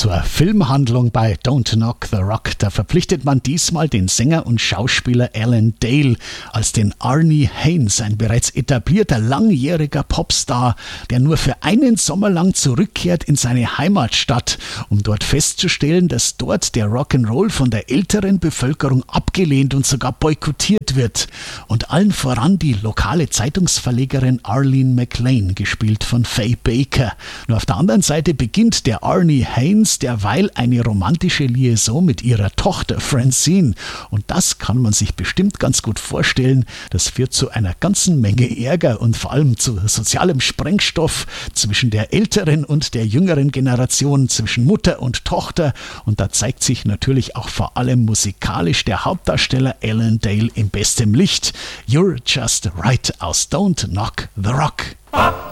Zur Filmhandlung bei Don't Knock the Rock, da verpflichtet man diesmal den Sänger und Schauspieler Alan Dale als den Arnie Haynes, ein bereits etablierter langjähriger Popstar, der nur für einen Sommer lang zurückkehrt in seine Heimatstadt, um dort festzustellen, dass dort der Rock'n'Roll von der älteren Bevölkerung abgelehnt und sogar boykottiert wird. Und allen voran die lokale Zeitungsverlegerin Arlene McLean, gespielt von Faye Baker. Nur auf der anderen Seite beginnt der Arnie Haynes derweil eine romantische Liaison mit ihrer Tochter Francine. Und das kann man sich bestimmt ganz gut vorstellen. Das führt zu einer ganzen Menge Ärger und vor allem zu sozialem Sprengstoff zwischen der älteren und der jüngeren Generation, zwischen Mutter und Tochter. Und da zeigt sich natürlich auch vor allem musikalisch der Hauptdarsteller Alan Dale in bestem Licht. You're Just Right aus Don't Knock the Rock.